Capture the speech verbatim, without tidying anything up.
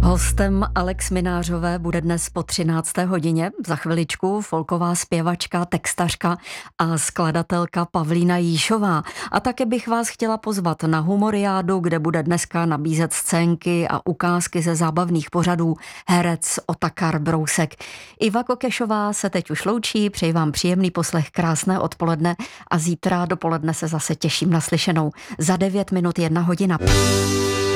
Hostem Alex Minářové bude dnes po třinácté hodině. Za chviličku folková zpěvačka, textařka a skladatelka Pavlína Jíšová. A také bych vás chtěla pozvat na Humoriádu, kde bude dneska nabízet scénky a ukázky ze zábavných pořadů herec Otakar Brousek. Iva Kokešová se teď už loučí, přeji vám příjemný poslech, krásné odpoledne a zítra dopoledne se zase těším na slyšenou. Za devět minut jedna hodina.